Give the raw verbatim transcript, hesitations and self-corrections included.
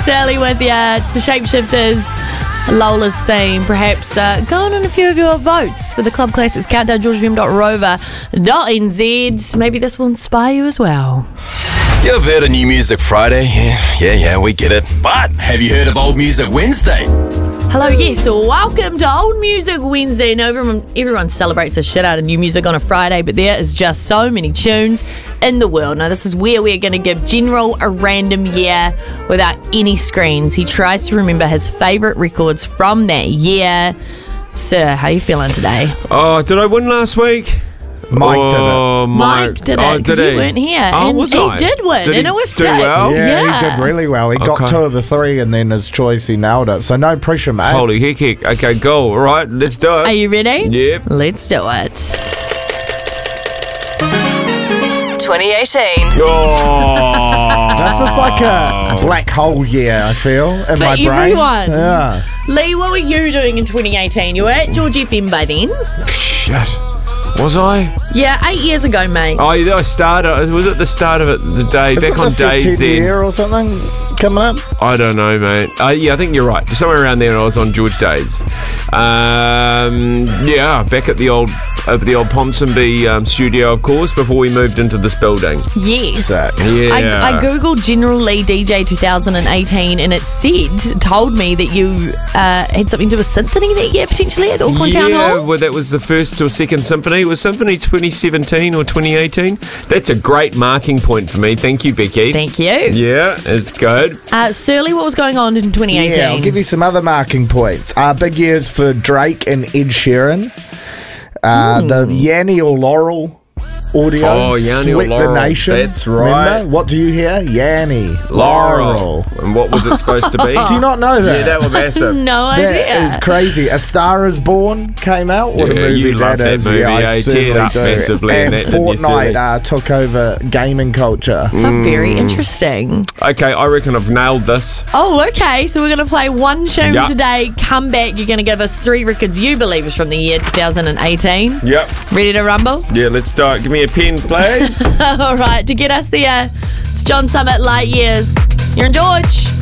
Sally with you. It's the Shapeshifters, Lola's theme. Perhaps uh, go on in a few of your votes for the Club Classics Countdown, george f m dot rover dot n z. Maybe this will inspire you as well. You've heard of New Music Friday? Yeah, yeah, yeah, we get it. But have you heard of Old Music Wednesday? Hello, yes, welcome to Old Music Wednesday. Now, everyone, everyone celebrates the shit out of new music on a Friday, but there is just so many tunes in the world. Now, this is where we're going to give General a random year without any screens. He tries to remember his favourite records from that year. Sir, how are you feeling today? Oh, did I win last week? Mike oh, did it. Mike, Mike did it, oh, because did you he? weren't here. Oh, and was he I? did win, Did he and it was do sick. well? Yeah, Yeah. he did really well. He got Okay. two of the three, and then his choice, he nailed it. So no pressure, mate. Holy heck, heck. Okay, go. All right, let's do it. Are you ready? Yep. Let's do it. twenty eighteen. Oh. That's just like a black hole year, I feel, in For my brain. everyone. Yeah. Lee, what were you doing in twenty eighteen? You were at George F M by then. Shit. Was I? Yeah, eight years ago, mate. Oh, yeah, I started. Was it the start of it? The day Is back it on the days tenth then. year or something coming up? I don't know, mate. Uh, yeah, I think you're right. Somewhere around there, I was on George Days. Um, yeah, back at the old, over the old Ponsonby um, studio, of course, before we moved into this building. Yes. Sick. Yeah. I, I googled General Lee D J twenty eighteen, and it said, told me that you uh, had something to do with symphony that year, potentially, at the Auckland Town Yeah, Hall. well, that was the first or second symphony. It was Symphony twenty seventeen or twenty eighteen. That's a great marking point for me. Thank you, Becky. Thank you. Yeah, it's good. Uh, Surly, what was going on in twenty eighteen? Yeah, I'll give you some other marking points. Uh, big years for Drake and Ed Sheeran. Uh, the Yanni or Laurel audio. Oh, Yanni or Sweat Laurel. the Nation. That's right. Remember? What do you hear? Yanni. Laurel. And what was it supposed to be? Do you not know that? Yeah, that was massive. No idea. That is crazy. A Star Is Born came out. What Yeah, a movie you love that that is. movie, Yeah, I eh? Tear it certainly up do. massively in And that, didn't you, Fortnite Sally? uh, took over gaming culture. Oh, very interesting. Okay, I reckon I've nailed this. Oh, okay. So we're going to play one tune Yep. today. Come back. You're going to give us three records you believe is from the year two thousand eighteen. Yep. Ready to rumble? Yeah, let's start. Give me a pen, please. All right. To get us there, it's John Summit, Light Years. You're in George.